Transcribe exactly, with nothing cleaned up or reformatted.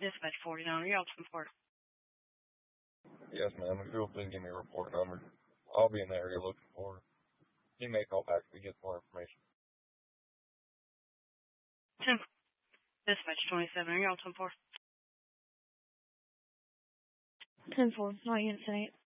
Dispatch forty-nine, are y'all ten four? Yes, ma'am. If you'll please give me a report number, I'll be in the area looking for her. You may call back to get more information. ten Dispatch twenty-seven, are y'all ten four? ten four, not incident.